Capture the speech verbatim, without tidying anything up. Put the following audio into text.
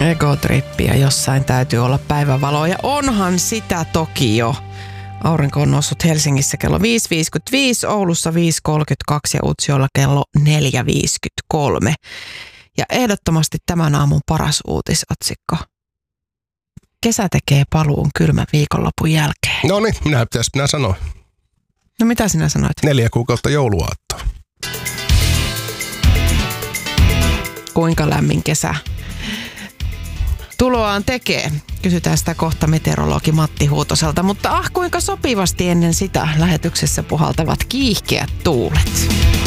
Egotrippi ja jossain täytyy olla päivänvaloa ja onhan sitä toki jo. Aurinko on noussut Helsingissä kello viisi viisikymmentäviisi, Oulussa viisi kolmekymmentäkaksi ja Utsjoella kello neljä viisikymmentäkolme. Ja ehdottomasti tämän aamun paras uutisotsikko. Kesä tekee paluun kylmän viikonlopun jälkeen. No niin, minä pitäisi minä sanoa. No mitä sinä sanoit? Neljä kuukautta jouluaattoa. Kuinka lämmin kesä tuloaan tekee? Kysytään sitä kohta meteorologi Matti Huutoselta, mutta ah kuinka sopivasti ennen sitä lähetyksessä puhaltavat kiihkeät tuulet.